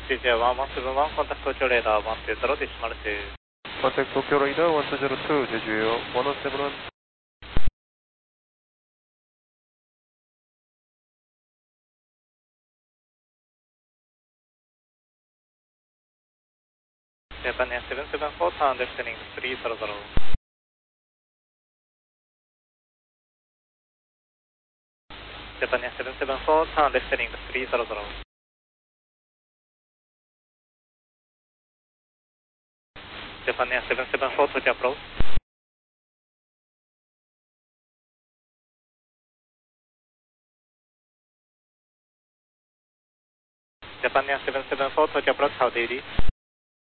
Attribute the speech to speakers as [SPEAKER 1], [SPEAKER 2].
[SPEAKER 1] CJ1171 contact Tokyo radar 120 decimal 2.
[SPEAKER 2] Contact Tokyo radar 1202, 제주요 107.
[SPEAKER 1] Japan 774, turn left heading 300. Japan 774, turn left heading 300. Japan 774, Tokyo approach. Japan 774, Tokyo approach, how do you read?